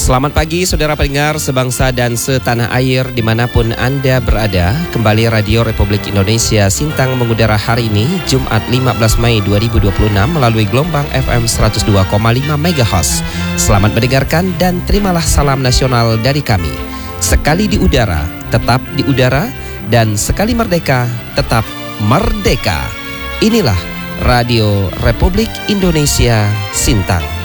Selamat pagi saudara pendengar sebangsa dan setanah air dimanapun Anda berada. Kembali Radio Republik Indonesia Sintang mengudara hari ini Jumat 15 Mei 2026 melalui gelombang FM 102,5 MHz. Selamat mendengarkan dan terimalah salam nasional dari kami. Sekali di udara, tetap di udara, dan sekali merdeka, tetap merdeka. Inilah Radio Republik Indonesia Sintang.